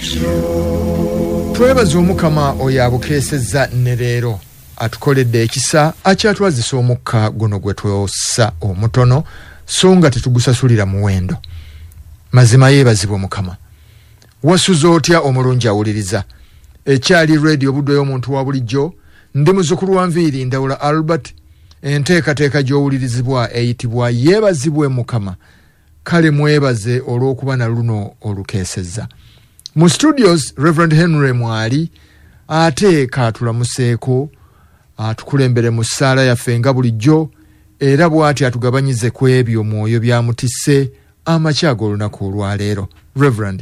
Twebaza Omukama oyo abukeesezza ne leero atukoledde ekisa akyatwazisa omukka guno gwe twossa omutono so nga tetugusasulira muwendo. Mazima yeebazibwa Omukama. Wasuza otya omulungi awuliriza? Ekyali radio budde y'omuntu wa bulijjo ndi muzzukulu wa Nviiri Ndawula Albert. Enteekateeka gy'owulirizibwa eyitibwa yeebazibwe Mukama. Kale mwebaze olw'okuba na luno olukeesezza. Mu studios Reverend Henry Mwali ateeka atulamuseeko atukulembere mu ssaala yaffe nga bulijjo era bw'ati atugabanyize ku ebyo mwoyo byamutisse amakya g'olunaku olwaleero. Reverend.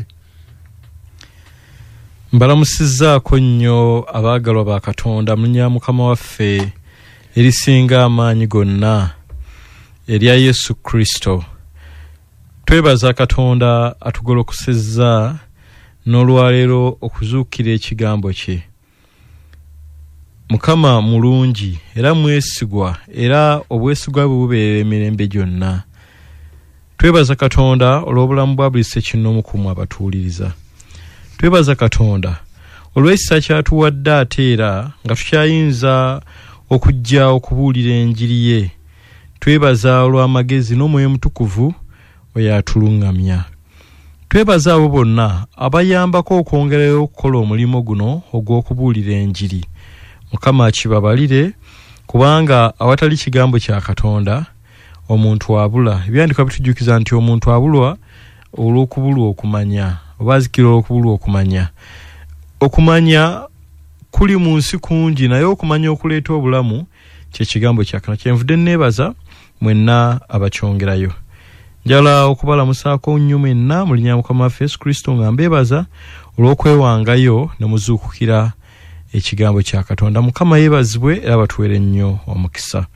Mbalamusizzaako nnyo abaagalwa ba Katonda mu linnya Mukama waffe erisinga amaanyi gonna erya Yesu Kristo. Twebaza Katonda atugolokosezza n'olwaleero okuzuukira ekigambo kye. Mukama mulungi era mwesigwa era obwesigwa bwe bubeerera emirembe gyonna. Twebaza Katonda olw'obulamu bwa buli ssekinnoomu ku mmwe abatuwuliriza. Twebaza Katonda olw'ekisa kyatuwadde ate era nga tukyayinza okujja okubuulira enjiri ye. Twebaza olw'amagezi n'omwoyo mutukuvu oyo atuluŋŋamya. Twebaza abo bonna abayambako okwongerayo okukola omulimu guno ogw'okubuulira enjiri. Mukama akibabalire kubanga awatali kigambo kya Katonda omuntu abula. Ebyandikwa bitujjukiza nti omuntu abulwa olw'okubulwa okumanya oba azikira olw'okubulwa okumanya. Okumanya kuli mu nsi kungi naye okumanya okuleeta obulamu kye kigambo kya Katonda. Kyenvudde neebaza mwenna abakyongerayo. Njala okubalamusaako nnyo mwenna mu linnya Mukama waffe Yesu Kristo nga mbeebaza olw'okwewangayo ne muzuukukira ekigambo kya Katonda. Mukama yeebazibwe era batuwere nnyo omukisa.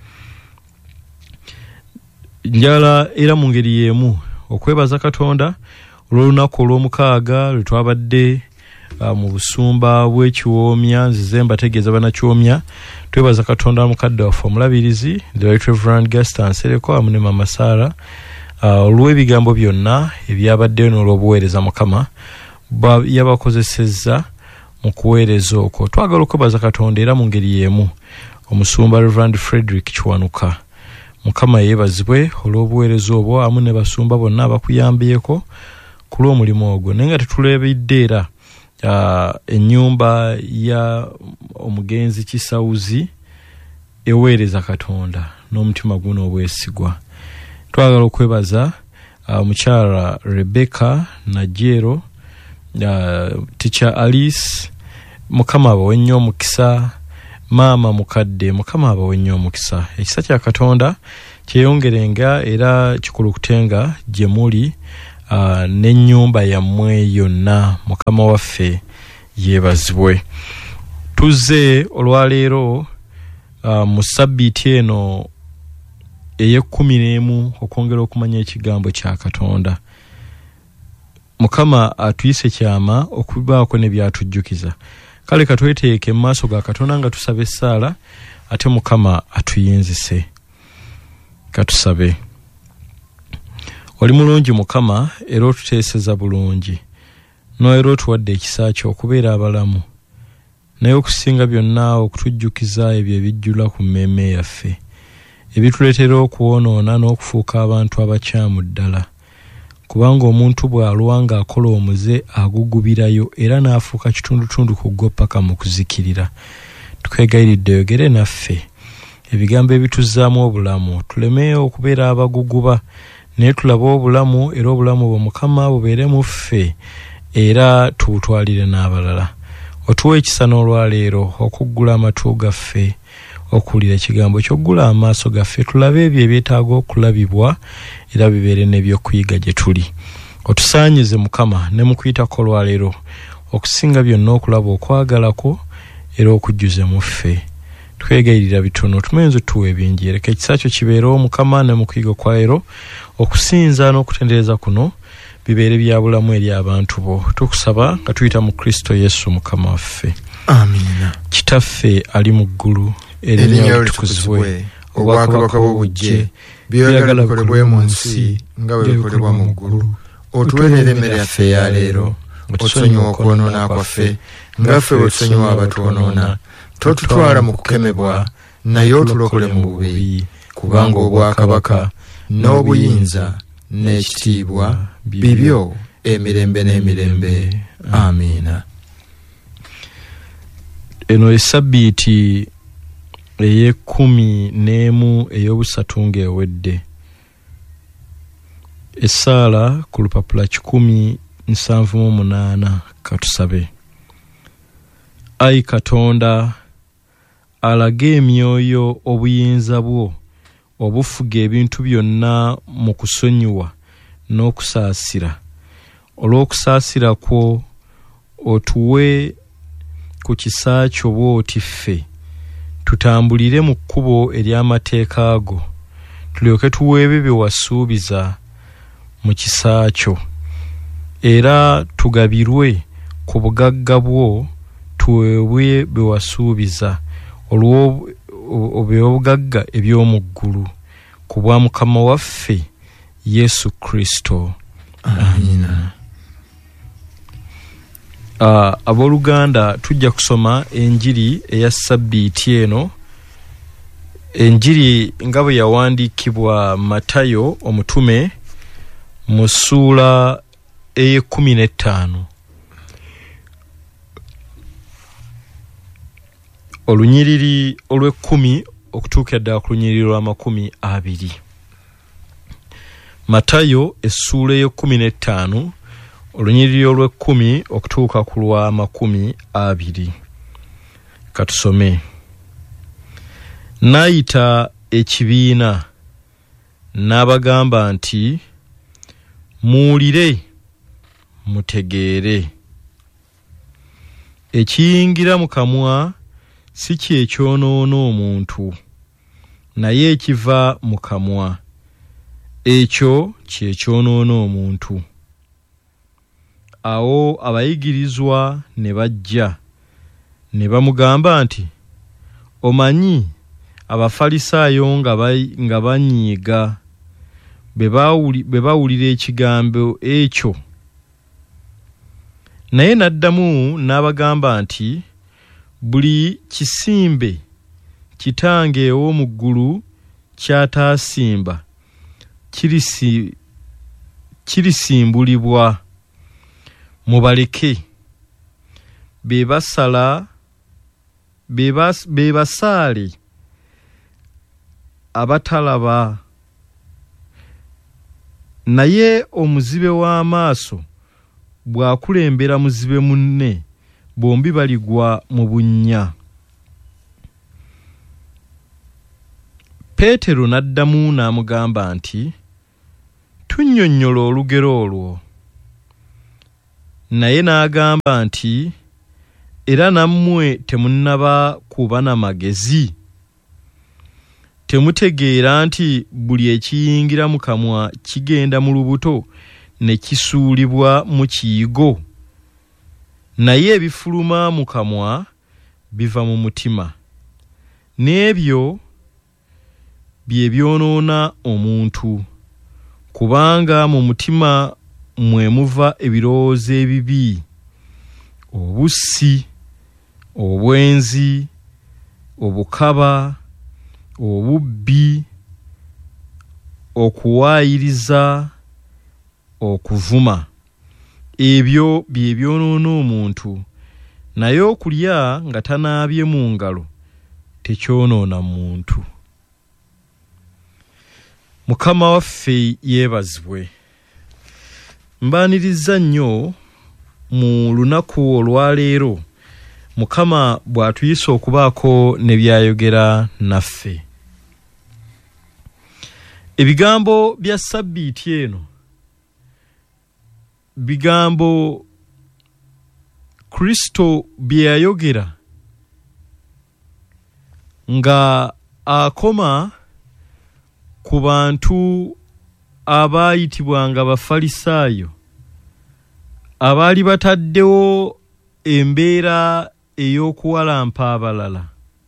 Njala era mu ngeri y'emu okwebaza Katonda olw'olunaku olw'omukaaga lwe twabadde mu busumba bw'ekiwoomya nzize mbategeeza bannakiwoomya. Twebaza Katonda mukadde waffe omulabirizi the Right Reverend Gaston Nsereko amu ne Mama Sarah olw'ebigambo byonna ebyabaddeyo n'olw'obuweereza Mukama yabakozesezza mu kuweereza okwo. Twagala okwebaza Katonda era mu ngeri y'emu omusumba Reverend Frederick Kiwanuka. Mukama yeebazibwe olw'obuweereza obwo amu ne basumba bonna abakuyambyeko ku lw'omulimu ogwo. Naye nga tetulebedde era ennyumba ya omugenzi Kisawuzi eweereza Katonda n'omutima guno obwesigwa. Twagala okwebaza mukyala Rebecca Najero, Teacher Alice. Mukama abawe nnyo omukisa. Maama mukadde Mukama abawe nnyo omukisa. Ekisa kya Katonda kyeyongerenga era kikulukutenga gye muli n'ennyumba yammwe yonna. Mukama waffe yeebazibwe. Tuzze olwaleero mu sabbiiti eno ey'ekumi okwongera okumanya ekigambo kya Katonda. Mukama atuyise kyama okubaako ne byatujjukiza. Kale katweteeke mu maaso ga Katonda nga tusaba essaala ate Mukama atuyinzise. Katusabe. Oli mulungi Mukama era otuteeseza bulungi. N'era otuwadde ekisa kyo okubeera abalamu. Naye okusinga byonna okutujjukiza ebyo ebijjula ku mmeeme yaffe ebituleetera okuwonoona n'okufuuka abantu abakyamu ddala. Kubanga omuntu bw'alwa ng'akola omuze agugubirayo era n'afuuka kitundutundu ku gwo paka mu kuzikirira. Tukwegayiridde oyogere naffe ebigambo ebituzzaamu obulamu tuleme okubeera abaguguba naye tulabe obulamu era obulamu bwe Mukama bubeere mu ffe era tubutwalire n'abalala. Otuwa ekisa n'olwaleero okuggula amatu gaffe okuwulira ekigambo ky'oggula amaaso gaffe tulabe ebyo ebyetaaga okulabibwa era bibeere n'ebyokuyiga gye tuli. Otusaanyize Mukama ne mu kuyitako olwaleero okusinga byonna okulaba okwagalako era okujjuze mu ffe. Twegayirira bitono tumenze tuwa ebingi. Leka ekisa kyo kibeerewo Mukama ne mu kuyiga kwa leero okusinza n'okutendereza kuno bibeere bya bulamu eri abantu bo. Tukusaba nga tuyita mu Kristo Yesu Mukama waffe. Amiina. Kitaffe ali mu ggulu erinnya litukuzibwe obwakabaka bwo bujje byagala bikolebwe mu nsi nga bwe bikolebwa mu ggulu. Otuweerere emmere yaffe ya leero otusonyiwa okwonoona kwaffe ngaffe bwe tusonyiwa abatwonoona, totutwala mu kukemebwa naye otulokole mu bubi, kubanga obwakabaka n'obuyinza n'ekitiibwa bibyo emirembe n'emirembe. Amiina. Eno esabbiiti ey'ekumi ey'obusatu ng'ewedde. Essaala ku lupapula 178. Katusabe. Ayi Katonda, alage emyoyo obuyinza bwo obufuga ebintu byonna mu kusonyiwa n'okusaasira. Olw'okusaasira kwo otuwe ku kisa kyo bw'oti ffe tutambulire mu kkubo ery'amateeka go, tulyoke tuweebe bye wasuubiza mu kisa kyo, era tugabirwe ku bugagga bwo tuweebwe bye wasuubiza olw'obugagga eby'omu ggulu, ku bwa Mukama waffe Yesu Kristo. Amiina. Abooluganda, tujja kusoma enjiri eya sabbiiti eno, enjiri nga bwe yawandiikibwa Matayo omutume mu ssuula ey'15, olunyiriri olw'10 okutuukira ddala ku lunyiriri lw'20. Matayo essuula ey'15 olunyiriri olw'10 okutuuka ku lw'20. Katusome. N'ayita ekibiina n'abagamba nti, muwulire mutegeere. Ekiyingira mu kamwa si kye kyonoona omuntu, naye ekiva mu kamwa ekyo kye kyonoona omuntu. Awo abayigirizwa ne bajja ne bamugamba nti, omanyi Abafalisaayo nga banyiiga be bawulira ekigambo ekyo. Naye n'addamu n'abagamba nti, buli kisimbe Kitange ow'omu ggulu ky'ataasimba kirisimbulibwa. Mubaleke bebasaale abatalaba, naye omuzibe w'amaaso bw'akulembera muzibe munne, bombi baligwa mu bunnya. Peetero n'addamu n'amugamba nti, tunnyonnyola olugero olwo. Naye n'agamba nti, era nammwe temunnaba kuba na magezi? Temutegeera nti buli ekiyingira mu kamwa kigenda mu lubuto ne kisuulibwa mu kiyigo? Naye ebifuluma mu kamwa biva mu mutima, n'ebyo bye byonoona omuntu, kubanga mu mutima mwe muva ebirowoozo ebibi, obussi, obwenzi, obukaba, obubbi, okuwaayiriza, okuvuma. Ebyo bye byonoona omuntu, naye okulya nga tanaabye mu ngalo tekyonoona muntu. Mukama waffe yeebazibwe. Mbaaniriza nnyo mu lunaku olwaleero Mukama bw'atuyisa okubaako ne byayogera naffe. Ebigambo bya sabbiiti eno bigambo Kristo bye yayogera nga akoma ku bantu abaayitibwanga Abafalisaayo abaali bataddewo embeera ey'okuwalampa abalala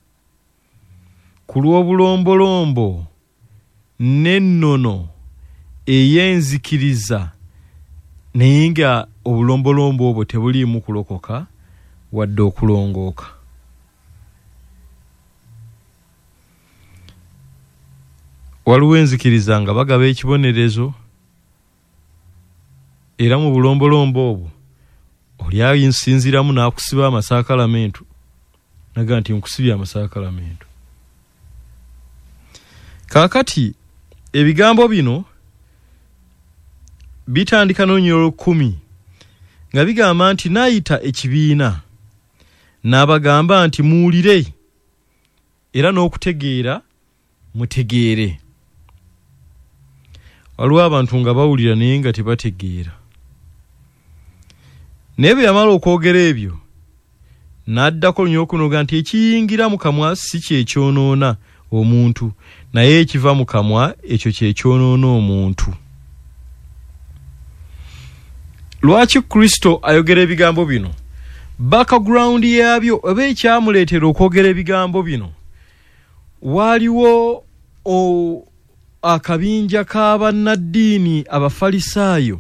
ku lw'obulombolombo n'ennono ey'enzikiriza, naye nga obulombolombo obwo tebuliimu kulokoka wadde okulongooka. Waliwo enzikiriza nga bagaba ekibonerezo era mu bulombolombo obwo oli ayinsinziramu n'akusiba amasakalamentu naga nti nkusibye amasakalamentu. Kaakati ebigambo bino bitandika n'Onyolo 10 nga bigamba nti naayita ekibiina n'abagamba nti muwulire era n'okutegeera mutegeere. Waliwo abantu nga bawulira naye nga tebategeera. Naye bwe yamala okwogera ebyo n'addako nnyo okunoga nti ekiyingira mu kamwa si kyekyonoona omuntu naye ekiva mu kamwa ekyo kyekyonoona omuntu. Lwaki Kristo ayogera ebigambo bino? Background yabyo oba ekyamuleetera okwogera ebigambo bino, waaliwo akabinja k'abannaddiini Abafalisaayo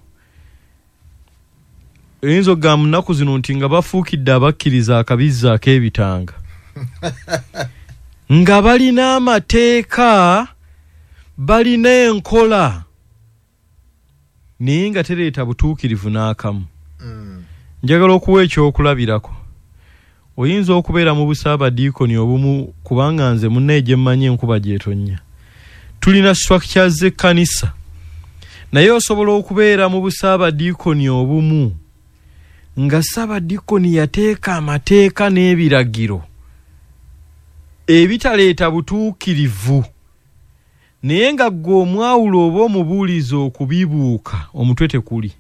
eyinza okugamba mu nnaku zino nti nga bafuukidde abakkiriza akabizza ak'ebitanga nga balina amateeka, balina enkola naye nga tereeta butuukirivu n'akamu. Njagala okuwa ekyokulabirako. Oyinza okubeera mu busaabadiikoni obumu kubanga nze munne gye mmanyi enkuba gy'etonnya. Tulina structures z'ekkanisa. Naye osobola okubeera mu busaabadiikoni obumu nga saabadiikoni yateeka amateeka n'ebiragiro ebitaleeta butuukirivu naye nga ggwe omwawulo oba omubuuliza okubibuuka omutwe tekuli.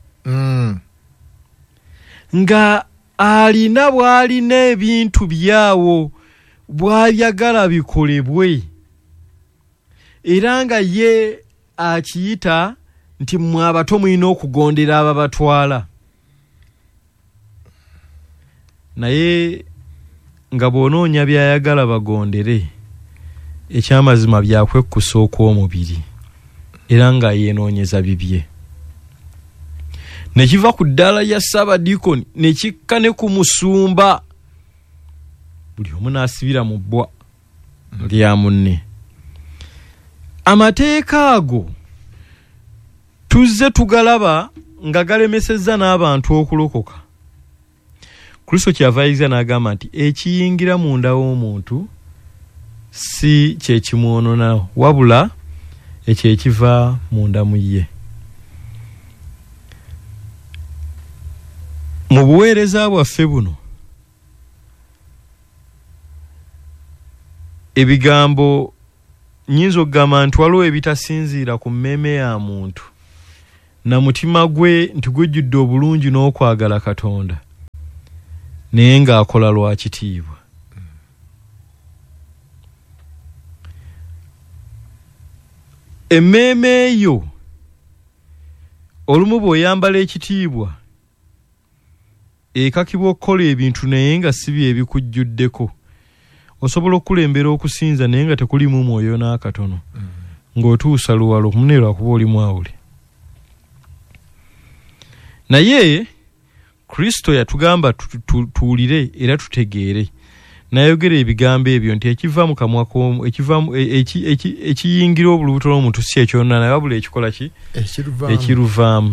Nga alina bw'alina ebintu byawo bw'ayagala bikolebwe era nga ye akiyita nti mmwe abato mulina okugondera ababatwala. Naye nga bw'onoonya by'ayagala bagondere, ekyamazima byakwekkusa okw'omubiri era nga yeenoonyeza bibye. Ne kiva ku ddaala ya saabadiikoni ne kikka ne ku musumba. Buli omu n'asibira mu bbwa lya munne. Amateeka ago tuzze tugalaba nga galemesezza n'abantu okulokoka. Kristo kyava ayiza n'agamba nti ekiyingira munda w'omuntu si kyekimwonona wabula ekyo ekiva munda mu ye. Mu buweereza bwaffe buno ebigambo nyinza okugamba nti waliwo ebitasinziira ku mmeeme ya muntu na mutima gwe nti gujjudde obulungi n'okwagala Katonda naye ng'akola lwa kitiibwa. Emmeeme eyo olumu bw'oyambala ekitiibwa ekakibwa okukola ebintu naye nga si bye bikujjuddeko. Osobola okulembera okusinza naye nga tekulimu mwoyo n'akatono ng'otuusa luwalo munne lwakuba oli mwawule. Naye Kristo yatugamba tuwulire era tutegeere. Nayogera ebigambo ebyo nti ekiva mu kamwa k'omu ekiyingira obulubuto lw'omuntu si ekyonoona naye wabula ekikola ki? Ekiruvaamu.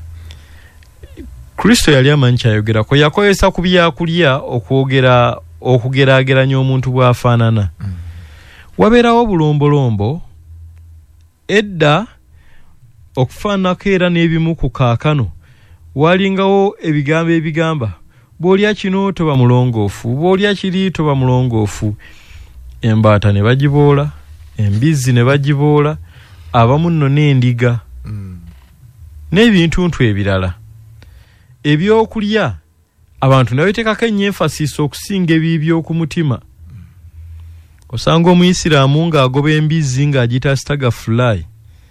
Kristo yali amanyi kyayogerako. Yakozesa ku byakulya okugeraageranya omuntu bw'afaanana. Wabeerawo obulombolombo edda okufaananako era n'ebimu ku kaakano walingawo ebigambo ebigamba bw'olya kino toba mulongoofu, bw'olya kiri toba mulongoofu. Embaata ne bagiboola, embizzi ne bagiboola, abamu nno n'endiga n'ebintuntu ebirala. Ebyokulya abantu nabo teekako ennyo emphasis okusinga eby'oku mutima. Osanga Omuyisiraamu ng'agoba embizzi ng'agita staga fly.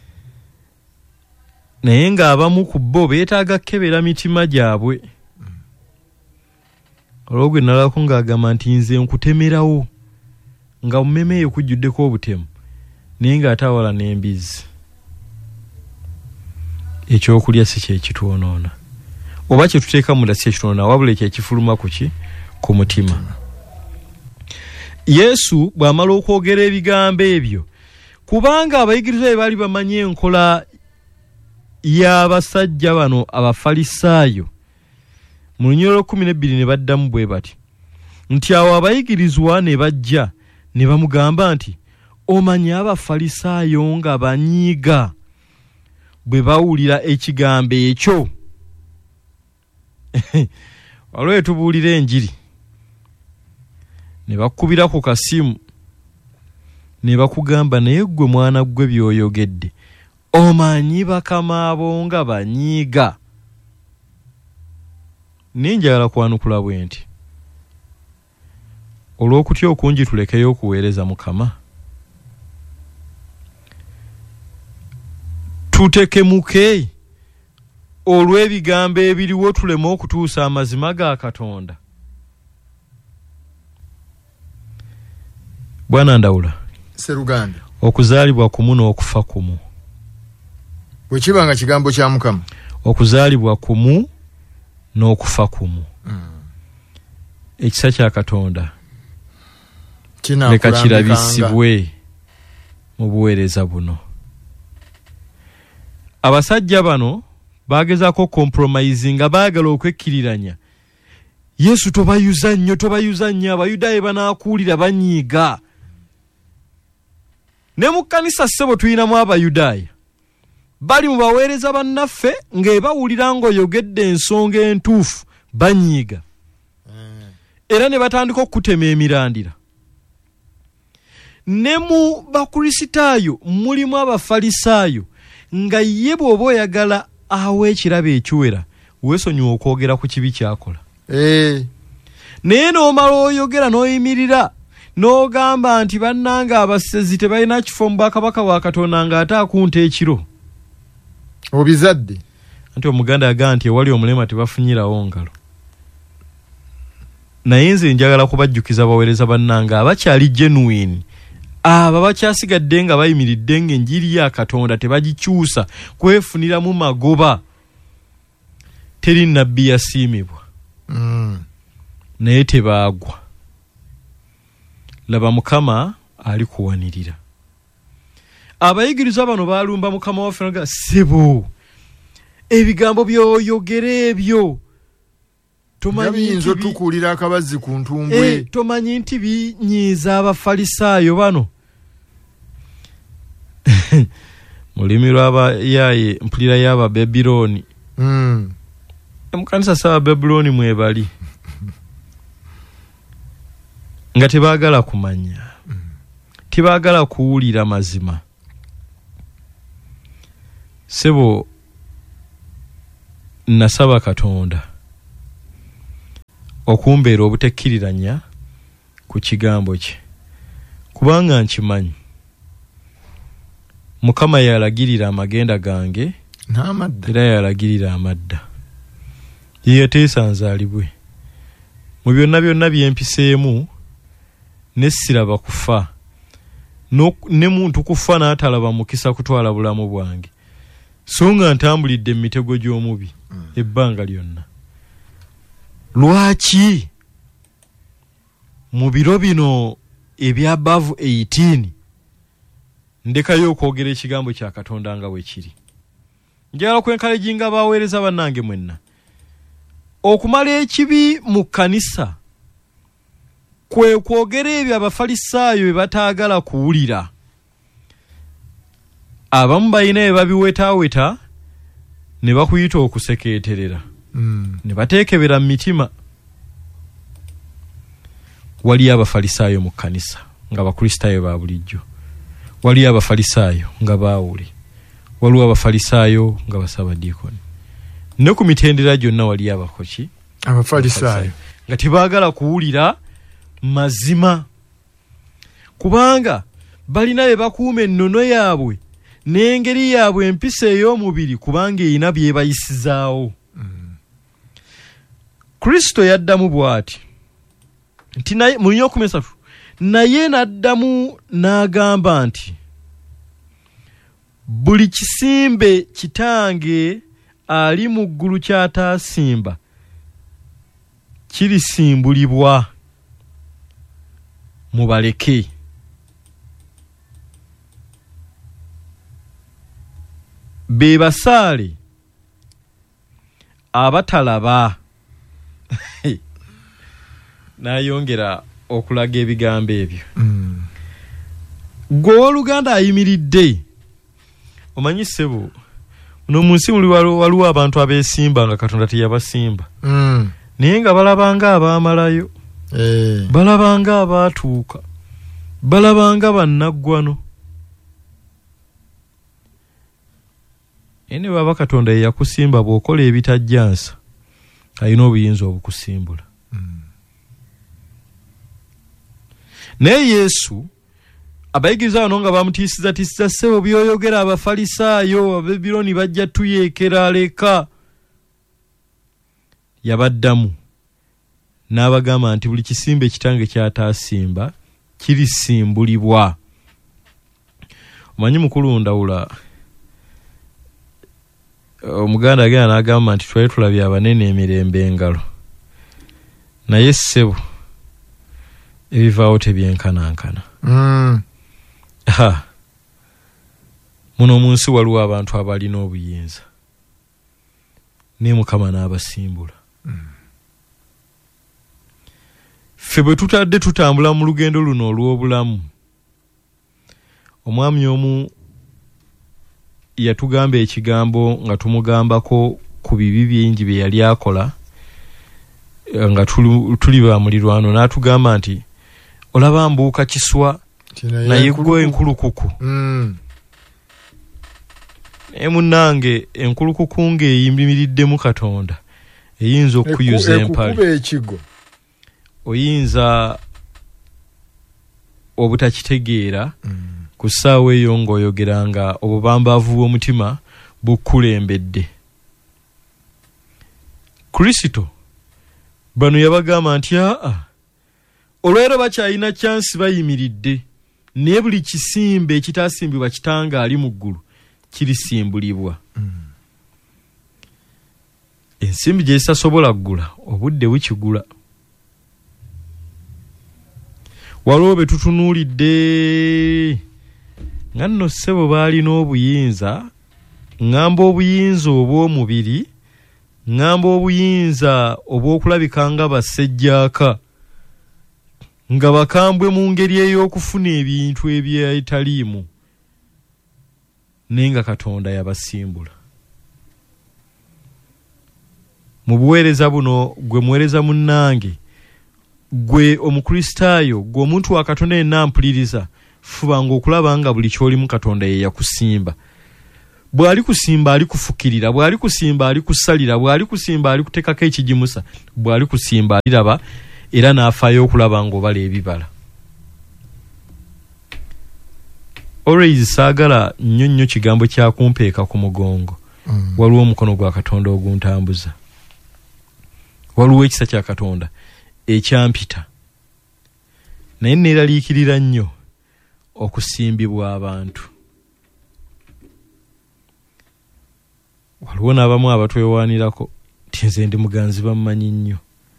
Naye ng'abamu ku bo beetaaga kkebera mitima gyabwe. Olw'ogwe nalako ng'agamba nti nze nkutemerawo nga mu mmeeme eyo kujjuddeko obutemu naye ng'atawala n'embizzi. Ekyokulya si kyekitwonoona. oba kye tuteeka munda si ekitono wabula ekifuluma ku mutima. Yesu bw'amala okwogera ebigambo ebyo, kubanga abayigirizwa be baali bamanyi enkola y'abasajja bano Abafalisaayo, mu Lunyiriro 12 ne baddamu bwe bati nti awo abayigirizwa ne bajja ne bamugamba nti, omanyi Abafalisaayo nga banyiiga bwe bawulira ekigambo ekyo. Waliwo etubuulira enjiri ne bakubira ku kasimu ne bakugamba, naye ggwe mwana ggwe by'oyogedde omanyi bakama abo nga banyiiga. Ninjagala kwanukula bwe nti olw'okutya okungi tulekeyo okuweereza Mukama. Tutekemuke olw'ebigambo ebiriwo tuleme okutuusa amazima ga Katonda. Bwana Ndawula, Seruganda, okuzaalibwa kumu n'okufa kumu. bwe kiba nga kigambo kya Mukama. Okuzaalibwa kumu n'okufa kumu. Ekisa kya Katonda leka kirabisibwe mu buweereza buno. Abasajja bano bagezaako compromise nga baagala okwekkiriranya. Yesu tobayuza nnyo, Abayudaaya banaakuwulira banyiiga. Ne mu kkanisa ssebo tuyinamu Abayudaaya bali mu baweereza bannaffe ng'ebawulira ng'oyogedde ensonga entuufu banyiiga. Era ne batandika okutema emirandira. Ne mu Bakristaayo mulimu Abafalisaayo nga ye bw'oba oyagala awo ekirabo ekiwera weesonyiwa okwogera ku kibi kyakola. Naye n'omala oyogera n'oyimirira n'ogamba nti bannanga abasezi tebalina kifo mu bwakabaka bwa Katonda ng'ate akunta ekiro. Obizadde. Anti Omuganda yagamba nti ewali omulema tebafunyirawo ngalo. Naye nze njagala kubajjukiza abaweereza bannanga abakyali genuine, abo bakyasigadde nga bayimiridde ng'enjiri ya Katonda tebagikyusa kwefuniramu magoba. Teri nnabbi yasiimibwa. Naye tebaagwa. Laba Mukama ali kuwanirira. Abayigirizwa bano baalumba Mukama waffe nga sebo ebigambo by'oyogera ebyo tomanyi nti tukuulira akabazzi ku ntumbwe. Tomanyi nti binyiiza Abafalisaayo bano. Mulimi lw'abayaaye mpulira y'aba Babiloni. Mukanisa saba Babiloni mwebali. Nga tebaagala kumanya. Tebaagala kuwulira mazima. Sebo nasaba Katonda okumbeera obutekkiriranya ku kigambo kye, kubanga nkimanyi Mukama yalagirira amagenda gange n'amadda, era yalagirira amadda. Ye yateesa nzaalibwe mu byonna byempiseemu ne siraba kufa, ne muntu kufa n'atalaba mukisa kutwala bulamu bwange, so nga ntambulidde mu mitego gy'omubi ebbanga lyonna. Lwaki mu biro bino ebya above 18 ndekayo okwogera ekigambo kya Katonda nga bwe kiri? Njagala kwenkaleginga abaweereza bannange mwenna okumala ekibi mu kkanisa kwe kwogera ebyo Abafalisaayo bye bataagala kuwulira. Abamu balina bye babiwetaaweta ne bakuyita okusekeeterera. Ne bateekebera mu mitima. Waliyo Abafalisaayo mu kkanisa nga Bakristaayo ba bulijjo. Waliyo Abafalisaayo nga baawuli. Waliwo Abafalisaayo nga basabadiikoni. Ne ku mitendera gyonna waliyo abakoki Abafalisaayo nga tebaagala kuwulira mazima, kubanga balina bye bakuuma ennono yaabwe n'engeri yaabwe empisa ey'omubiri, kubanga erina bye bayisizaawo. Kristo yaddamu bw'ati nti mu 13 naye n'addamu n'agamba nti buli kisimbe Kitange ali mu ggulu ky'ataasimba kirisimbulibwa. Mubaleke. Be basaale abatalaba. Nayongera okulaga ebigambo ebyo. Gwe Oluganda ayimiridde. Omanyi ssebo, muno mu nsi waliwo abantu abeesimba nga Katonda teyabasimba. Naye nga balabanga abaamalayo. Balabanga abaatuuka. Balabanga bannaggwano. Ene baba Katonda ye yakusimba bw'okola ebitajjansa. Alina obuyinza obukusimbula. Naye Yesu abayigiriza bano nga bamutiisiza ssebo byoyogera Abafalisaayo Ababironi bajja tuyeekera leka. Yabaddamu n'abagamba nti buli kisimbe ekitange ky'ataasimba kirisimbulibwa. Omanyi mukulu Ndawula Omuganda agenda n'agamba nti twali tulabye abanene emirembe engalo. Naye ssebo ebivaawo tebyenkanankana. Muno mu nsi waliwo abantu abalina obuyinza. Ne Mukama n'abasimbula. Ffe bwe tutadde tutambula mu lugendo luno olw'obulamu, omwami omu yatugamba ekigambo nga tumugambako ku bibi bingi bye yali akola nga tuli ba mulirwano, n'atugamba nti olaba mbuuka kiswa naye gwe enkulukuku. Naye munnange enkulukuku ng'eyimiriddemu Katonda eyinza okuyuza empale. Oyinza obutakitegeera ku ssaawa eyo ng'oyogeranga obubambavu bw'omutima bukulembedde. Kristo bano yabagamba nti olwero bakyalina chansi bayimiridde, naye buli kisimbe ekitaasimbibwa Kitanga ali mu ggulu kirisimbulibwa. Ensimbi gye zitasobola ggula obudde bukigula. Waliwo be tutunuulidde nga nno ssebo baalina obuyinza, ngamba obuyinza obw'omubiri, ngamba obuyinza obw'okulabika nga basejjaaka, nga bakambwe mu ngeri ey'okufuna ebintu ebyetaliimu, naye nga Katonda yabasimbula. Mu buweereza buno gwe muweereza munnange, gwe Omukristaayo, gwe omuntu wa Katonda yenna mpuliriza, fubanga okulaba nga buli ky'olimu Katonda ye yakusimba. Bw'ali kusimba ali kufukirira, bw'ali kusimba ali kusalira, bw'ali kusimba ali kuteekako ekigimusa, bw'ali kusimba aliraba era n'afaayo okulaba ng'obala ebibala. Always saagala nnyo kigambo kya kumpeeka ku mugongo. Waliwo omukono gwa Katonda oguntambuza. Waliwo ekisa kya Katonda ekyampita. Naye neeraliikirira nnyo okusimbibwa abantu. Waliwo n'abamu abatwewaanirako nti nze ndi muganzi bammanyi nnyo.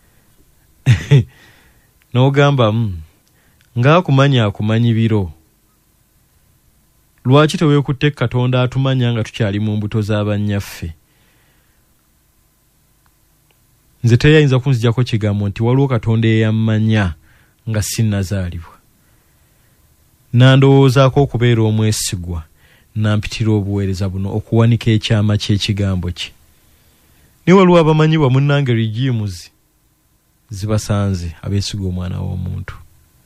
N'ogamba ng'akumanya akumanyi biro. Lwaki teweekutte Katonda atumanya nga tukyali mu mbuto z'abannyaffe? Nze teyayinza kunzijjako kigambo nti waliwo Katonda eyammanya nga sinnazaalibwa. Nandowoozaako okubeera omwesigwa, nampitira obuweereza buno okuwanika ekyama ky'ekigambo kye. Naye waliwo abamanyibwa munnange regimes zibasanze abeesiga Omwana w'Omuntu.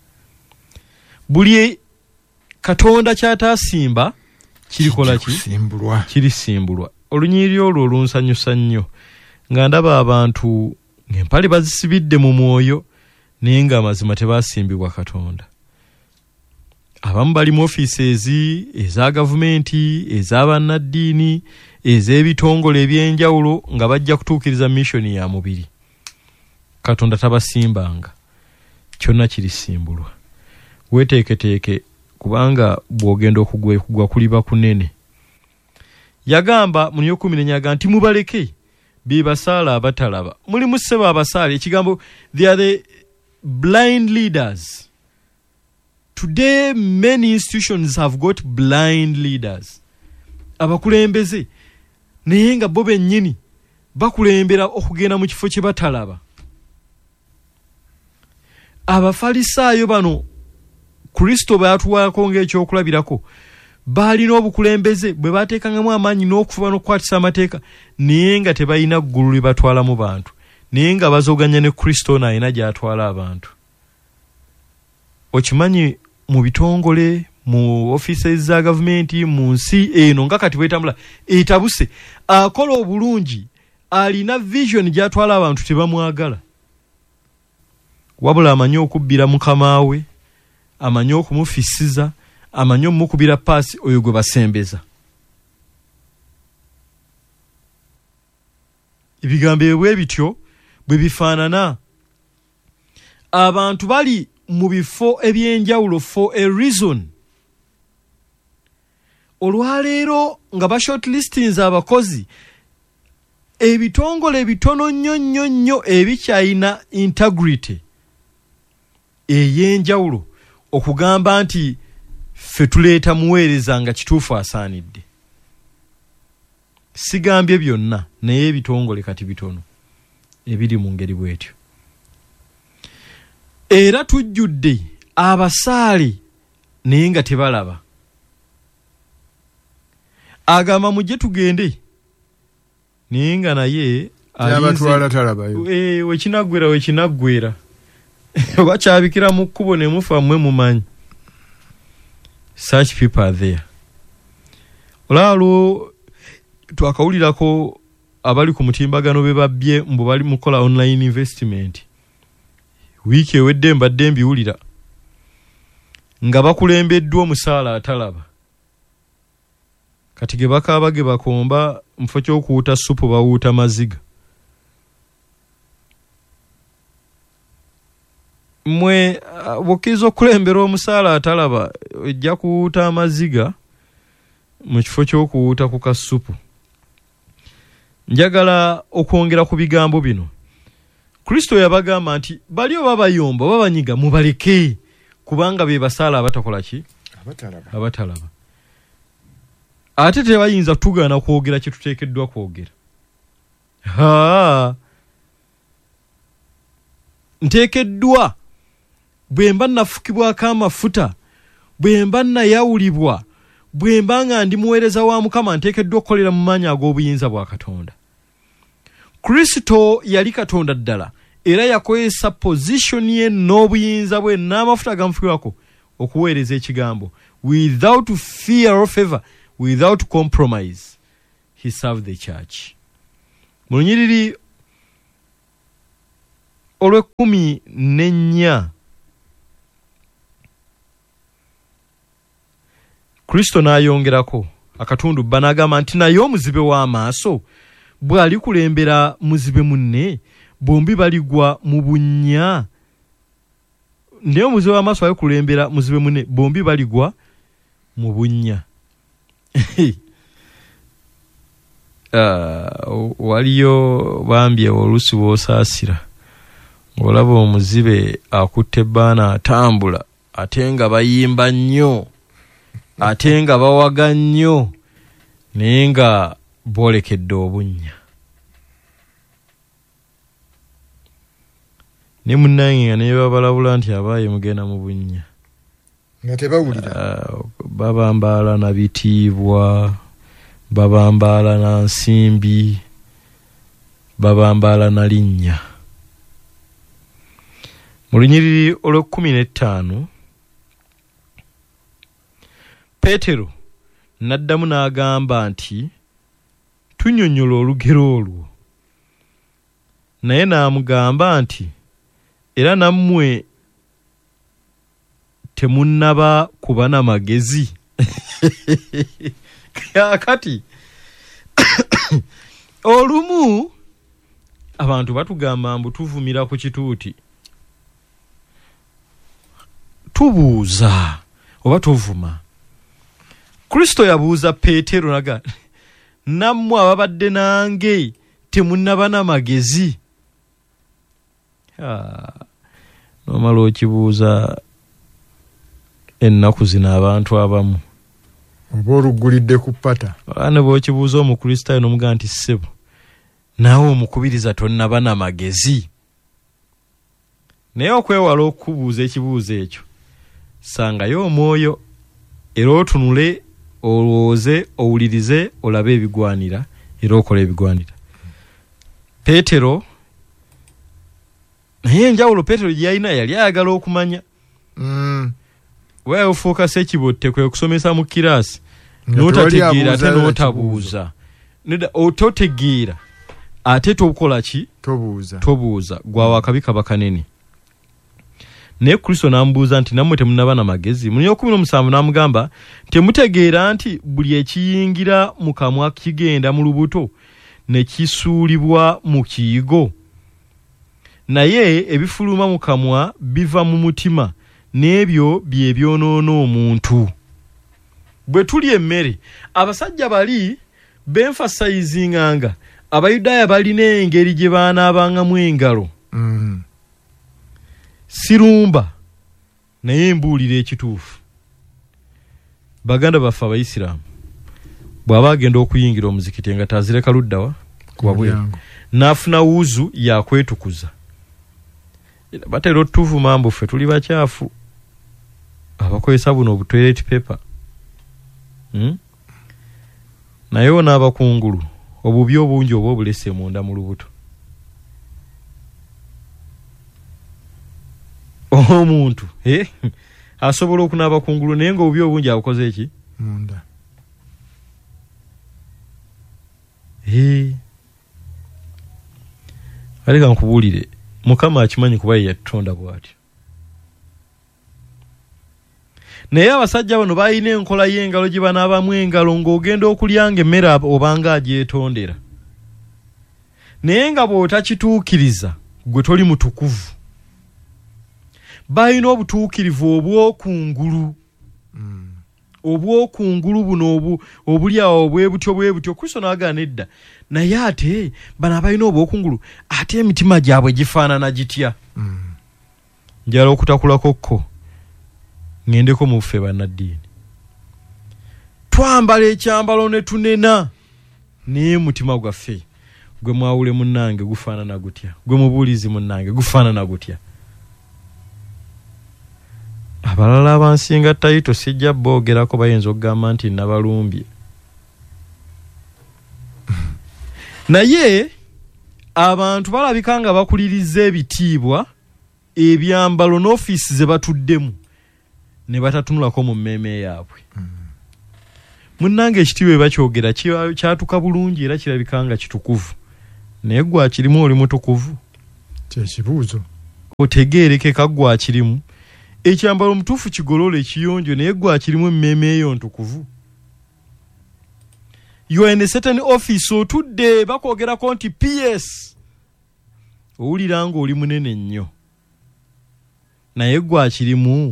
Buli Katonda ky'ataasimba kirikola ki? Kirisimbulwa. Olunyiriri olwo olunsanyusa nnyo nga ndaba abantu ng'empale bazisibidde mu mwoyo naye ng'amazima tebaasimbibwa Katonda. Abamu bali mu ofiisi eza gavumenti, ez'abannaddiini, ez'ebitongole eby'enjawulo nga bajja kutuukiriza missoni ya mubiri. Katonda tabasimbanga. Kyonna kirisimbulwa. Weeteeketeeke kubanga bw'ogenda okugwa kuliba kunene. yagamba mu 14 yagamba nti mubaleke bebasaala abatalaba. Mulimu ssebo abasaala ekigambo they are the blind leaders. Today many institutions have got blind leaders. Abakulembeze naye nga bo bennyini bakulembera okugenda mu kifo kye batalaba. Abafalisaayo bano Kristo baatuwako ng'ekyokulabirako baalina obukulembeze bwe baateekangamu amaanyi n'okufuba n'okukwatisa amateeka naye nga tebalina ggulu lye batwalamu bantu, naye nga bazooganya ne Kristo n'alina gy'atwala abantu. Okimanyi mu bitongole, mu offices za gavumenti, mu nsi eno nga kati bwetambula etabuse, akola obulungi alina vision gy'atwala abantu tebamwagala. Wabula amanyi okubbira mukama we, amanyi okumufisiza, amanyi omukubira paasi oyo gwe basembeza. Ebigambo ebwe bityo bwe bifaanana. Abantu bali mu bifo ebyenjawulo for a reason. Olwaleero nga ba shortlistings abakozi, ebitongole ebitono nnyo ebikyayina integrity ey'enjawulo okugamba nti ffe tuleeta muweereza nga kituufu asaanidde. Sigambye byonna naye ebitongole kati bitono ebiri mu ngeri bwetyo. Era tujjudde abasaale naye nga tebalaba. Agamba mujje tugende naye nga naye abatwala talabayo. Wekinaggwera bakyabikira mu kkubo ne mufa mmwe mumanyi. Such people are there. Olalo twakawulirako abali ku mutimbagano be babbye mbu bali mukola online investment. Wiiki ewedde mbadde mbiwulira nga bakulembeddwa omusaala atalaba. Kati ge bakaaba ge bakomba mufo ky'okuwuuta supu bawuuta maziga. Mwe bukiza okulembera omusaala atalaba ojja kuwuuta amaziga mu kifo ky'okuwuuta ku kasupu. Njagala okwongera ku bigambo bino. Kristo yabagamba nti bali oba bayomba oba banyiga mubaleke kubanga be basaala abatakola ki? Abatalaba. Ate tebayinza tugaana kwogera kye tuteekeddwa kwogera. Nteekeddwa bwe mba nafukibwako amafuta, bwe mba nayawulibwa, bwe mba nga ndi muweereza wa Mukama nteekeddwa okukolera mu maanyi ag'obuyinza bwa Katonda. Kristo yali Katonda ddala era yakozesa position ye n'obuyinza bwe n'amafuta agamufukibwako okuweereza ekigambo without fear or favor, without compromise. He served the church. Mu lunyiriri olw'14 Kristo n'ayongerako akatundu banagamba nti naye omuzibe w'amaaso bw'ali kulembera muzibe munne bombi baligwa mu bunnya. Naye omuzibe w'amaaso ali kulembera muzibe munne bombi baligwa mu bunnya. Waliyo bambye oluusi bw'osaasira olaba omuzibe akutte ebbaana atambula ate nga bayimba nnyo ate nga bawaga nnyo naye nga boolekedde obunnya. Ne munnange nga naye babalabula nti abaaye mugenda mu bunnya nga tebawulira. Babambaala na bitiibwa, babambaala na nsimbi, babambaala na linnya. Mu lunyiriri olw'15 Peetero n'addamu n'agamba nti tunnyonnyola olugero olwo. Naye n'amugamba nti era nammwe temunnaba kuba na magezi. Kati olumu abantu batugamba mbu tuvumira ku kituuti. Tubuuza oba tuvuma. Kristo yabuuza Peetero nammwe ababadde nange temunnaba n'amagezi. Nomala okibuuza ennaku zino abantu abamu oba olugulidde ku ppata. Ne bw'okibuuza omukristaayo n'omugamba nti ssebo naawe omukubiriza tonnaba n'amagezi. Naye okwewala okubuuza ekibuuzo ekyo sangayo omwoyo era otunule olowooze owulirize olabe ebigwanira era okola ebigwanira. Peetero naye enjawulo Peetero gye yalina yali ayagala okumanya. Wewe ofuuka sekibotte kwe kusomesa mu kiraasi n'otategeera ate n'otabuuza. Ototegeera ate tokola ki? Tobuuza. Gwawa akabi kaba kanene. Naye Kristo n'amubuuza nti nammwe temunnaba n'amagezi. Mu 17 n'amugamba temutegeera nti buli ekiyingira mu kamwa kigenda mu lubuto ne kisuulibwa mu kiyigo. Naye ebifuluma mu kamwa biva mu mutima n'ebyo bye byonoona omuntu. Bwe tuli emmere abasajja bali benfasayizinganga Abayudaaya balina engeri gye baanaabangamu engalo. Sirumba naye mbuulira ekituufu. Baganda baffe Abayisiraamu bw'aba agenda okuyingira omuzikiti nga tazireka luddawa wabweru n'afuna wuzu yakwetukuza. Batera otuvuma mbu ffe tuli bakyafu abakozesa buno obutoilet paper. Naye onaabakungulu obubi obungi oba obulese munda mu lubuto. Omuntu asobola okunaaba kungulu naye nga obubi obungi abukoze eki? Munda. Aleka nkubuulire Mukama akimanyi kuba ye yatonda bw'atyo. Naye abasajja bano balina enkola y'engalo gye banaabamu engalo ng'ogenda okulyanga emmere obanga agyetondera. Naye nga bw'otakituukiriza gwe toli mutukuvu. Balina obutuukirivu obw'okungulu. Obw'okungulu buno obuli awo bwe butyo. Kristo n'agaana edda. Naye ate bano abalina obw'okungulu ate emitima gyabwe gifaanana gitya? Njala okutakulako kko ngendeko mu ffe bannaddiini. Twambala ekyambalo ne tunena naye mutima gwaffe gwe mwawule munnange gufaanana gutya? Gwe mubuulizi munnange gufaanana gutya? Abalala abansinga tayito sijja boogerako bayinza okugamba nti nabalumbye. Naye abantu balabika nga bakuliriza ebitiibwa ebyambalo n'ofiisi ze batuddemu ne batatunulako mu mmeeme yaabwe. Munnange ekitiibwa bakyogera kyatuka bulungi era kirabika nga kitukuvu. Naye gwa kirimu oli mutukuvu? Kyekibuuzo. Otegeereke gwa kirimu. Ekyambalo mutuufu kigolole ekiyonjo naye gwa kirimu emmeeme eyo ntukuvu. You are in a certain office otudde bakwogerako nti PS. Owulira nga oli munene nnyo. Naye gwa kirimu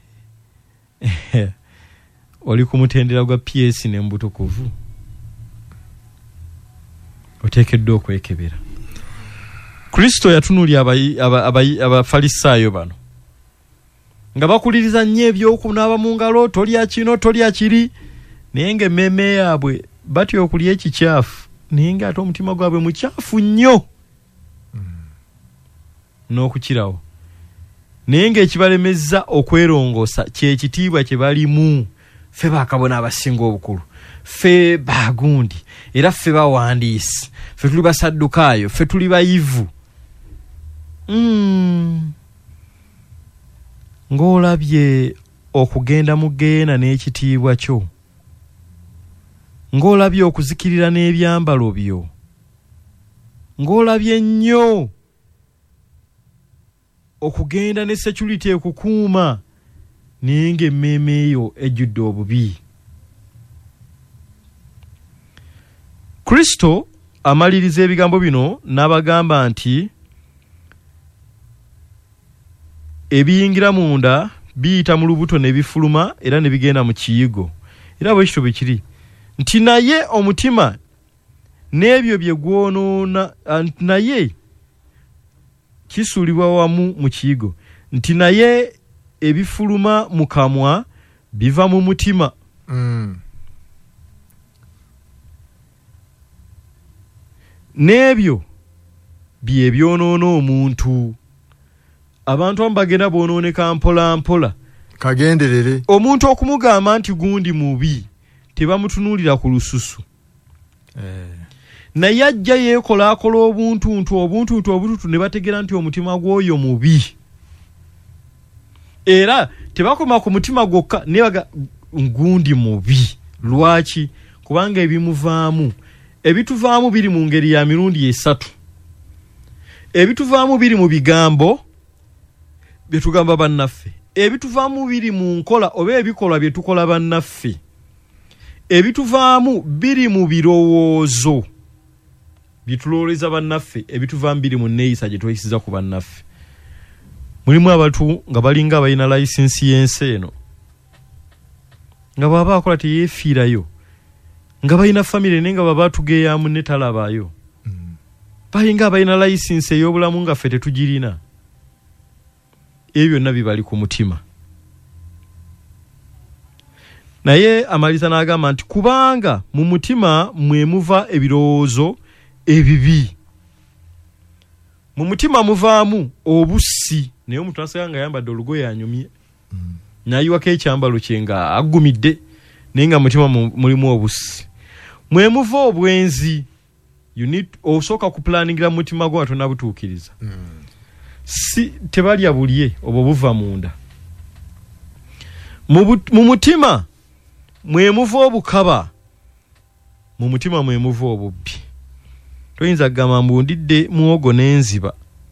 oli ku mutendera gwa PS n'embutukuvu. Oteekeddwa okwekebera. Kristo yatunulya abafalisaayo bano nga bakuliriza nnyo ebyokunaaba mu ngalo, tolya kino tolya kiri, naye nga emmeeme yaabwe batya okulya ekikyafu naye nga ate omutima gwabwe mukyafu nnyo n'okukirawo. Naye ng'ekibalemezza okwerongoosa kyekitiibwa kye balimu. Ffe bakabona abasinga obukulu, ffe bagundi, era ffe bawandiisi, ffe tuli basaddukaayo, ffe tuli bayivu. Ng'olabye okugenda mu ggeena n'ekitiibwa kyo, ng'olabye okuzikirira n'ebyambalo byo, ng'olabye nnyo okugenda ne security ekukuuma naye ng'emmeeme eyo ejjudde obubi. Kristo amaliriza ebigambo bino n'abagamba nti ebiyingira munda biyita mu lubuto ne bifuluma era ne bigenda mu kiyigo. Era bwe kityo bwe kiri nti naye omutima n'ebyo bye gwonoona naye kisuulibwa wamu mu kiyigo nti naye ebifuluma mu kamwa biva mu mutima. N'ebyo bye byonoona omuntu. Abantu abamu bagenda boonooneka mpola mpola. Kagenderere. Omuntu okumugamba nti gundi mubi tebamutunuulira ku lususu. Naye ajja yeekolaakola obuntuntu ne bategeera nti omutima gw'oyo mubi. Era tebakoma ku mutima gwokka ne baga gundi mubi. Lwaki? Kubanga ebituvaamu biri mu ngeri ya mirundi esatu. Ebituvaamu biri mu bigambo bye tugamba bannaffe. Ebituvaamu biri mu nkola oba ebikolwa bye tukola bannaffe. Ebituvaamu biri mu birowoozo bitulooleza bannaffe. Ebituvaamu biri mu nneeyisa gye tweyisiza ku bannaffe. Mulimu abantu nga balinga abalina layisinsi y'ensi eno nga bw'aba akola teyeefiirayo, nga balina famire naye nga baba atugeeyamu ne talabaayo. Balinga abalina layisinsi ey'obulamu nga ffe tetugirina. Ebyo byonna bibali ku mutima. Naye amaliza n'agamba nti kubanga mu mutima mwe muva ebirowoozo ebibi. Mu mutima muvaamu obussi. Naye omuntu asanga nga ayambadde olugoye anyumye. N'ayiwako ekyambalo kye nga aggumidde naye nga mutima mulimu obussi. Mwe muva obwenzi. Osooka kupulaningira mu mutima gwo atona butuukiriza. Si tebalya bulye obwo buva munda. Mu mutima mwe muva obukaba. Mu mutima mwe muva obubbi. Toyinza kugamba mbundidde muwogo n'enziba.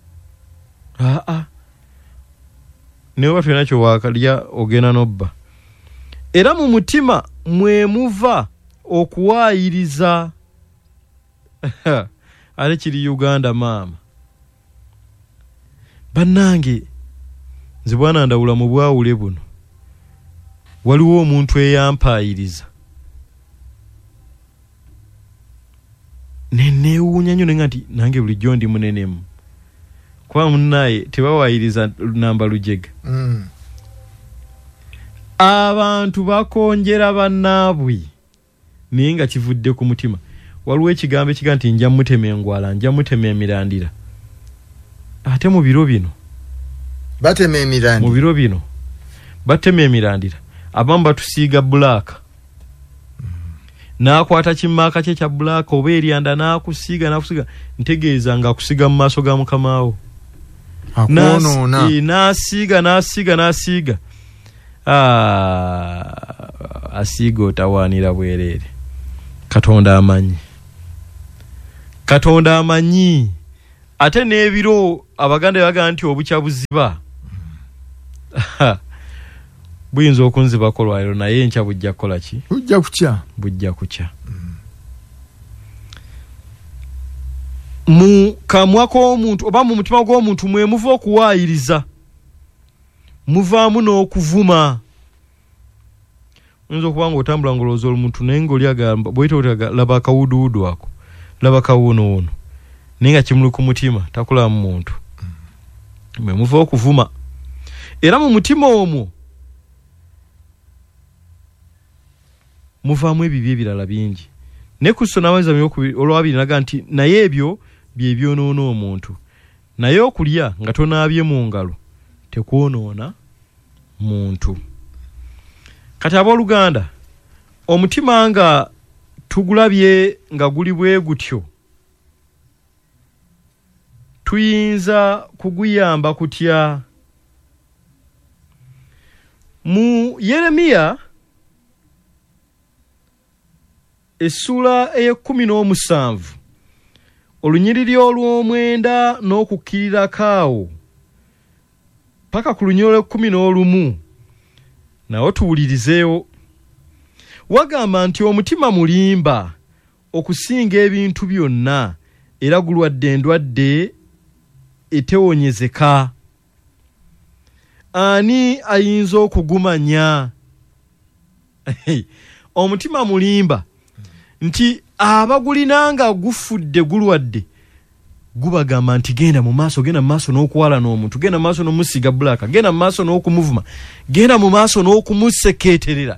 Newe watu nakyo wakalya ogenda n'obba. Era mu mutima mwe muva okuwaayiriza. Ale kiri Uganda maama. Bannange nze bwana ndawula mu bwawule buno. Waliwo omuntu eyampaayiriza. Neewuunya nnyo nenga nti nange bulijjo ndi munenemu. Kuba munnaye tebawaayiriza namba lujega. Abantu bakonjera bannaabwe naye nga kivudde ku mutima. Waliwo ekigambo ekiga nti nja mutema engwala, nja mutema emirandira. Ate mu biro bino batema emirandira. Mu biro bino batema emirandira. Abamu batusiiga black. N'akwata kimmaaka kye kya black oba eryanda n'akusiiga. Ntegeeza nga akusiga mu maaso ga mukamaawo. Akwonoona. N'asiiga. Asiiga otawaanira bwereere. Katonda amanyi. Ate n'ebiro Abaganda baga nti obukya buziba. Buyinza okunziba kolwayo naye enkya bujja kukola ki? Bujja kucha. Mu kamwa k'omuntu oba mu mutima gw'omuntu mwe muva okuwaayiriza. Muvaamu n'okuvuma. Oyinza okuba ng'otambula ng'olowooza omuntu naye ng'oli agamba bw'oyita laba akawuduwudu ako, laba kawunuwunu naye nga kimuli ku mutima takulamu muntu. Mwe muva okuvuma. Era mu mutima omwo muvaamu ebibi ebirala bingi. Ne Kristo n'aweza olwabiri naga nti naye ebyo bye byonoona omuntu. Naye okulya nga tonaabye mu ngalo tekwonoona muntu. Kati abooluganda, omutima nga tugulabye nga guli bwe gutyo, tuyinza kuguyamba kutya? Mu Yeremiya essula ey'17 olunyiriri olw'omwenda n'okukkirira kaawo paka ku lunyiriri olw'11 nawo tuwulirizeewo. Wagamba nti omutima mulimba okusinga ebintu byonna era gulwadde endwadde etewonyezeka. Ani ayinza okugumanya? Omutima mulimba nti abagulinanga gufudde gulwadde gubagamba nti genda mu maaso n'okuwala n'omuntu, genda mu maaso n'omusiga bulaka, genda mu maaso n'okumuvuma, genda mu maaso n'okumusekeeterera.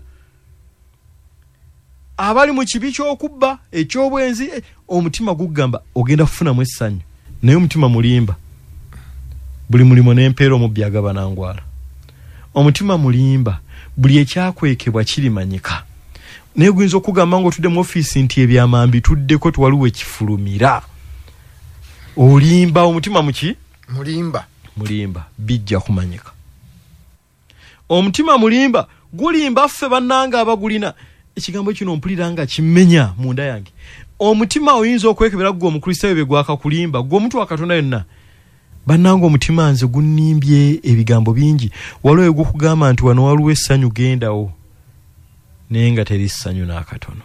Abali mu kibi ky'okubba eky'obwenzi omutima gugamba ogenda kufunamu essanyu, naye omutima mulimba. Buli mulimo n'empeera omubbi agaba nangwala. Omutima mulimba, buli ekyakwekebwa kirimanyika. Naye guyinza okugamba ng'otudde mu ofiisi nti ebyamambi tuddeko tewaliwo ekifulumira. Olimba omutima muki? Mulimba bijja kumanyika. Omutima mulimba gulimba ffe bannanga abagulina. Ekigambo kino mpulira nga kimenya munda yange. Omutima oyinza okwekebera gwo omukristaayo bye gwakakulimba, gwo omuntu wa Katonda yonna. Bannanga omutima nze gunnimbye ebigambo bingi. Waliwo gukugamba nti wano waliwo essanyu gendawo. Naye nga teri ssanyu n'akatono.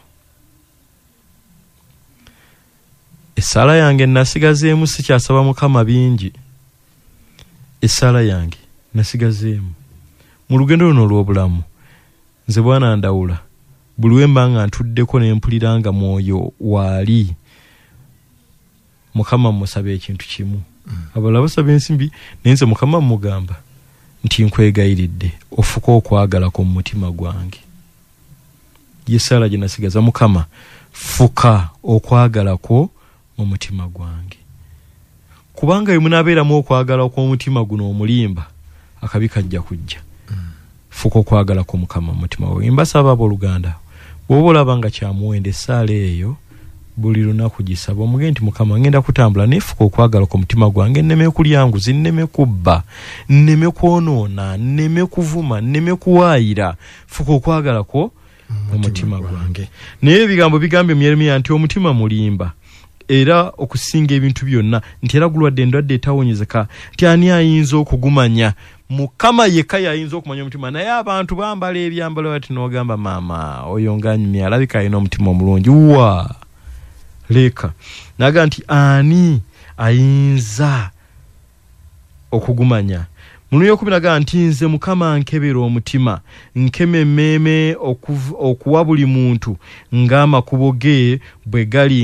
Essala yange nasigazeemu sikyasaba Mukama bingi. Essala yange nasigazeemu mu lugendo luno olw'obulamu. Nze Bwana ndawula. Buli wemba nga ntuddeko ne mpuliranga mwoyo waali. Mukama musabe ekintu kimu. Abalala basaba ensimbi naye nze Mukama mugamba nti nkwegayiridde ofuka okwagala ku mutima gwange. Yesala gye nasigaza Mukama fuka okwagala kwo mu mutima gwange. Kubanga bwe munaabeeramu okwagala kw'omutima guno omulimba akabi kajja kujja. Fuka okwagala ku Mukama mu mutima gwange. Mbasaba abooluganda bw'oba olaba nga kyamuwenda essaala eyo buli lunaku gisaba omugende nti Mukama ngenda kutambula nefuka okwagala ku mutima gwange, nneme kulya nguzi, nneme kubba, nneme kwonoona, nneme kuvuma, nneme kuwaayira. Fuka okwagala kwo mu mutima gwange. Naye ebigambo bigambye mu Yeremiya nti omutima mulimba era okusinga ebintu byonna, nti era gulwadde endwadde etawonyezeka, nti ani ayinza okugumanya? Mukama yekka yayinza okumanya omutima. Naye abantu bambala ebyambalo bati n'ogamba maama oyo nganyumya alabika alina omutima omulungi. Wa leka naga nti ani ayinza okugumanya? Mu 10 nti nze Mukama nkebera omutima, nkeme emmeeme okuwa buli muntu ng'amakubo ge bwe gali,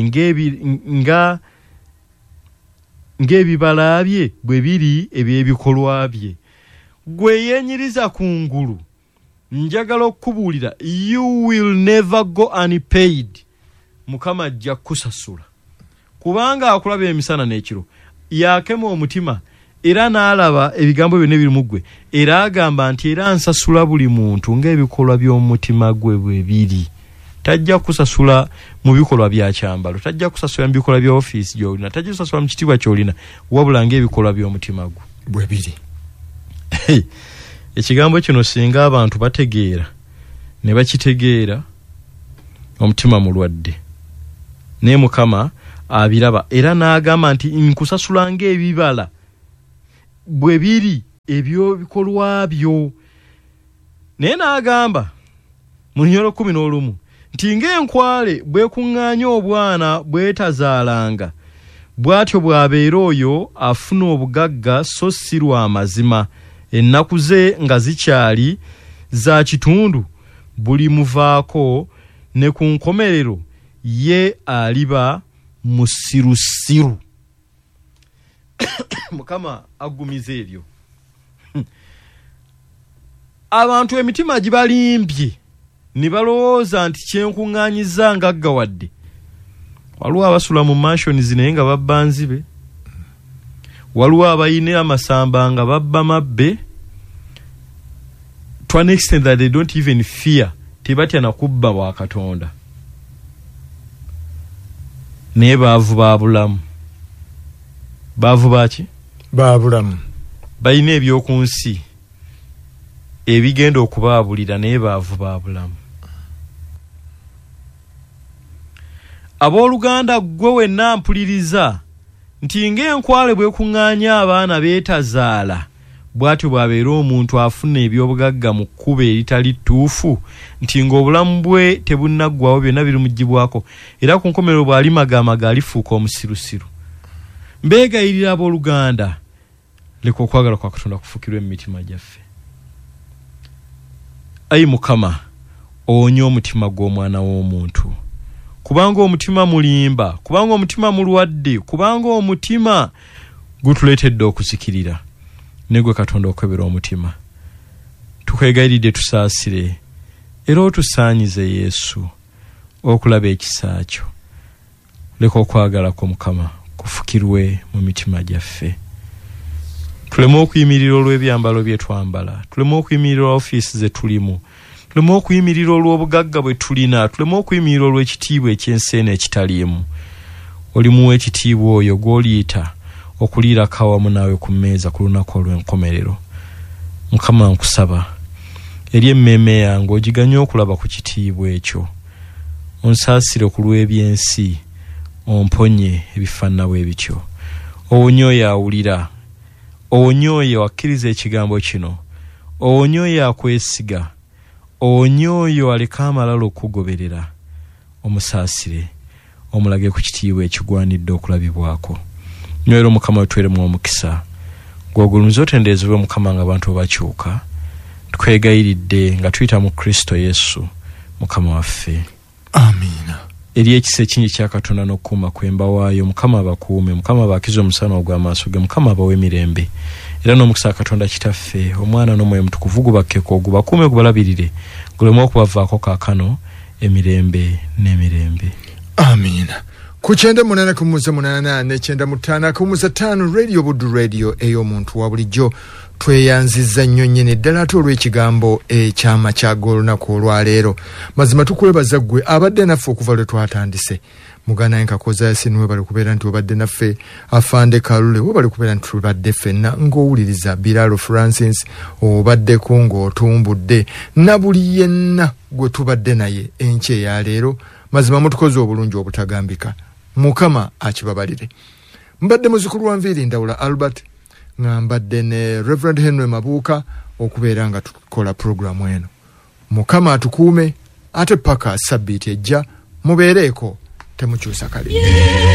ng'ebibala bye bwe biri eby'ebikolwa bye. Gwe yeenyiriza ku ngulu, njagala okubuulira, you will never go unpaid. Mukama ajja kusasula kubanga akulaba emisana n'ekiro. Yakema omutima era n'alaba ebigambo byonna ebiri mu ggwe, era agamba nti era nsasula buli muntu ng'ebikolwa by'omutima gwe bwe biri. Tajja kusasula mu bikolwa bya kyambalo, tajja kusasula mu bikolwa bya ofiisi gy'olina, tajja kusasula mu kitiibwa ky'olina, wabula ng'ebikolwa by'omutima gwe bwe biri. Ekigambo kino singa abantu bategeera ne bakitegeera, omutima mulwadde. Naye Mukama abiraba era n'agamba nti nkusasula ng'ebibala bwe biri ebyobikolwa byo. Naye n'agamba mu Nnyolo 11 nti ng'enkwale bwekuŋŋaanya obwana bwetazaalanga, bw'atyo bw'abeera oyo afuna obugagga so si lwa mazima. Ennaku ze nga zikyali za kitundu, buli muvaako ne ku nkomerero ye aliba musirusiru. Mukama agumiza ebyo. Abantu emitima gibalimbye ne balowooza nti kyenkuŋŋaanyiza ngaggawadde. Waliwo abasula mu mansions naye nga babba nzibe. Waliwo abayina amasamba nga babba mabbe, to an extent that they don't even fear, tebatya na kubba bwa Katonda. Naye baavu ba bulamu. Baavu baki? Ba bulamu. Bayina ebyoku nsi ebigenda okubaabulira, naye baavu ba bulamu. Abooluganda gwe wenna mpuliriza nti ng'enkwale bwekuŋŋaanya abaana beetazaala, bw'atyo bw'abeera omuntu afuna eby'obugagga mu kkubo eritali ttuufu, nti ng'obulamu bwe tebunnaggwawo byonna birimugibwako, era ku nkomerero bw'alimagaamaga alifuuka omusirusiru. Mbeegayirira abooluganda, leka okwagala kwa Katonda kufukirwe mu mitima gyaffe. Ayi Mukama, owonya omutima gw'omwana w'omuntu, kubanga omutima mulimba, kubanga omutima mulwadde, kubanga omutima gutuletedde okuzikirira. Negwe Katonda okwebera omutima. Tukwegayiridde tusaasire era otusaanyize Yesu okulaba ekisa kyo. Leka okwagala ko Mukama kufukirwe mu mitima gyaffe. Tuleme okuyimirira olw'ebyambalo bye twambala, tuleme okuyimirira ofiisi ze tulimu, tuleme okuyimirira olw'obugagga bwe tulina, tuleme okuyimirira olw'ekitiibwa eky'ensi ekitaliimu. Olimu ekitiibwa oyo gw'oliyita okuliira kawamu naawe ku mmeeza ku lunaku olw'enkomerero. Mukama nkusaba eri emmeeme yange ogiganye okulaba ku kitiibwa ekyo. Onsaasire ku lw'ebyensi, omponye ebifaanana ebityo. Owonye oyo awulira, owonye oyo akkiriza ekigambo kino, owonye oyo akwesiga, owonye oyo aleka amalala okugoberera. Omusaasire, omulage ku kitiibwa ekigwanidde okulabibwako. Nywera Mukama wetweremu omukisa. Gwogulumiza otendeezebwe Mukama nga abantu bakyuka. Tukwegayiridde nga tuyita mu Kristo Yesu Mukama waffe. Amiina. Eri ekisa ekingi kya Katonda n'okukuuma kwemba waayo, Mukama abakuume, Mukama abakize omusana ogw'amaaso ge, Mukama abawe emirembe. Era n'omukisa Katonda Kitaffe, Omwana n'Omwoyo Mutukuvu gubakkeko, gubakuume, gubalabirire, guleme okubavaako kaakano emirembe n'emirembe. Amiina. Ku 98.8 ne 95.5 Radio Buddu Radio ey'omuntu wa bulijjo. Tweyanziza nnyo nnyini ddala ate olw'ekigambo ekyama ky'olunaku olwaleero. Mazima tukwebaza ggwe abadde naffe okuva lwe twatandise. Mugana Nkakoza Yasin webale kubeera nti obadde naffe, Afande Kalule webale kubeera nti tubadde ffenna, ng'owuliriza Biralo Francis obaddeko ng'otumbudde, na buli yenna gwe tubadde naye enkya eya leero. Mazima mutukoze obulungi obutagambika. Mukama akibabalire. Mbadde muzukulu wa Nviiri Ndawula Albert, nga mbadde ne Reverend Henry Mabuuka okubeera nga tukola programu eno. Mukama atukuume ate paka sabbiiti ejja mubeereeko temukyusa kale.